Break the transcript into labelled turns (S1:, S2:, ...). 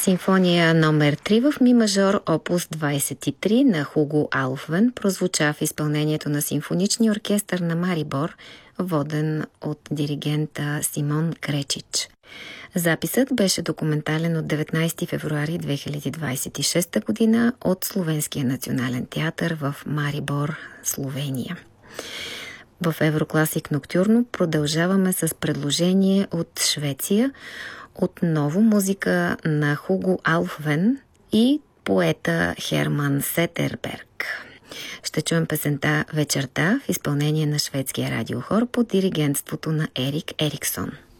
S1: Симфония номер 3 в ми мажор, опус 23 на Хуго Алфвен прозвуча в изпълнението на симфоничния оркестър на Марибор, воден от диригента Симон Кречич. Записът беше документален от 19 февруари 2026 година от Словенския национален театър в Марибор, Словения. В Еврокласик Ноктюрно продължаваме с предложение от Швеция, отново музика на Хуго Алфвен и поета Херман Сетерберг. Ще чуем песента "Вечерта" в изпълнение на шведския радиохор под диригентството на Ерик Ериксон.